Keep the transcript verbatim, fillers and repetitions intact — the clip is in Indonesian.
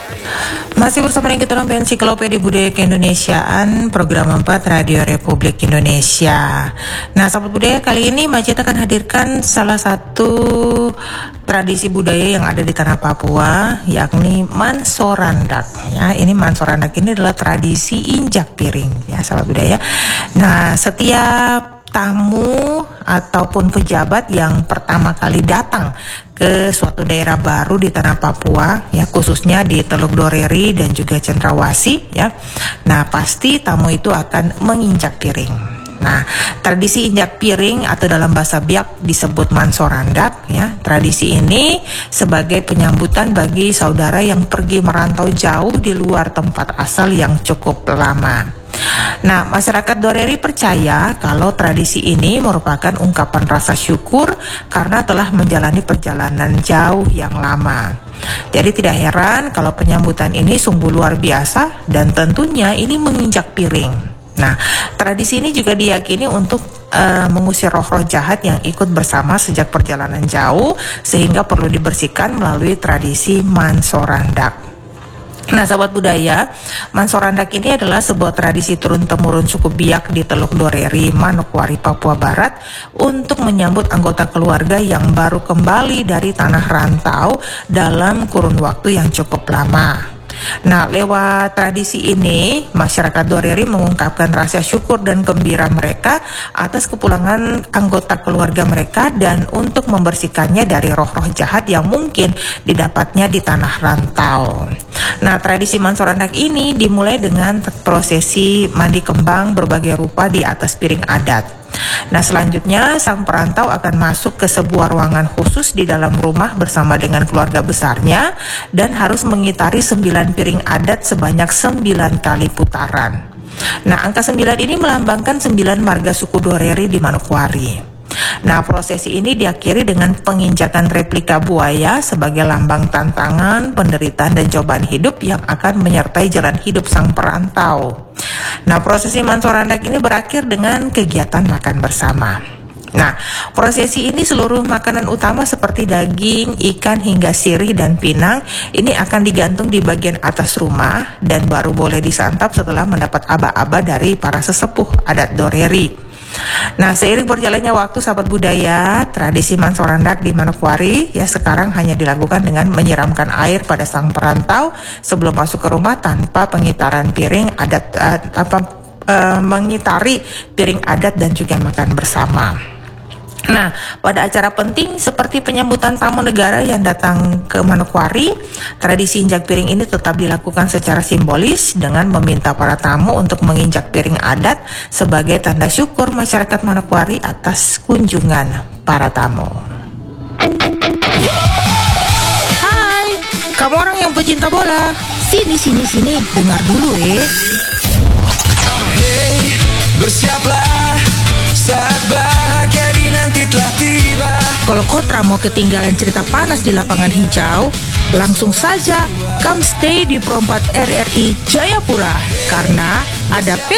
Masih bersama dengan kita dalam Ensiklopedia Budaya Keindonesiaan, program empat Radio Republik Indonesia. Nah, sahabat budaya, kali ini Majid akan hadirkan salah satu tradisi budaya yang ada di tanah Papua, yakni Mansorandak. Ya, ini Mansorandak ini adalah tradisi injak piring, ya sahabat budaya. Nah, setiap tamu ataupun pejabat yang pertama kali datang ke suatu daerah baru di tanah Papua, ya khususnya di Teluk Doreri dan juga Cendrawasih, ya. Nah, pasti tamu itu akan menginjak piring. Nah, tradisi injak piring atau dalam bahasa Biak disebut Mansorandak, ya. Tradisi ini sebagai penyambutan bagi saudara yang pergi merantau jauh di luar tempat asal yang cukup lama. Nah, masyarakat Doreri percaya kalau tradisi ini merupakan ungkapan rasa syukur karena telah menjalani perjalanan jauh yang lama. Jadi tidak heran kalau penyambutan ini sungguh luar biasa dan tentunya ini menginjak piring. Nah, tradisi ini juga diyakini untuk uh, mengusir roh-roh jahat yang ikut bersama sejak perjalanan jauh, sehingga perlu dibersihkan melalui tradisi Mansorandak. Nah, sahabat budaya, Mansorandak ini adalah sebuah tradisi turun-temurun suku Biak di Teluk Doreri, Manokwari, Papua Barat untuk menyambut anggota keluarga yang baru kembali dari tanah rantau dalam kurun waktu yang cukup lama. Nah, lewat tradisi ini, masyarakat Doreri mengungkapkan rasa syukur dan gembira mereka atas kepulangan anggota keluarga mereka dan untuk membersihkannya dari roh-roh jahat yang mungkin didapatnya di tanah rantau. Nah, tradisi Mansorandak ini dimulai dengan prosesi mandi kembang berbagai rupa di atas piring adat. Nah, selanjutnya sang perantau akan masuk ke sebuah ruangan khusus di dalam rumah bersama dengan keluarga besarnya dan harus mengitari sembilan piring adat sebanyak sembilan kali putaran. Nah, angka sembilan ini melambangkan sembilan marga suku Doreri di Manokwari. Nah, prosesi ini diakhiri dengan penginjakan replika buaya sebagai lambang tantangan, penderitaan, dan cobaan hidup yang akan menyertai jalan hidup sang perantau. Nah, prosesi Mansorandak ini berakhir dengan kegiatan makan bersama. Nah, prosesi ini seluruh makanan utama seperti daging, ikan, hingga sirih dan pinang ini akan digantung di bagian atas rumah dan baru boleh disantap setelah mendapat aba-aba dari para sesepuh adat Doreri. Nah, seiring berjalannya waktu, sahabat budaya, tradisi Mansorandak di Manokwari ya sekarang hanya dilakukan dengan menyiramkan air pada sang perantau sebelum masuk ke rumah tanpa pengitaran piring adat uh, apa uh, mengitari piring adat dan juga makan bersama. Nah, pada acara penting seperti penyambutan tamu negara yang datang ke Manokwari, tradisi injak piring ini tetap dilakukan secara simbolis dengan meminta para tamu untuk menginjak piring adat sebagai tanda syukur masyarakat Manokwari atas kunjungan para tamu. Hai, kamu orang yang pecinta bola. Sini, sini, sini, dengar dulu ya. Hey, bersiaplah saat bahagia nanti telah tiba. Kalau Kotra mau ketinggalan cerita panas di lapangan hijau, langsung saja come stay di Pro empat R R I Jayapura karena ada P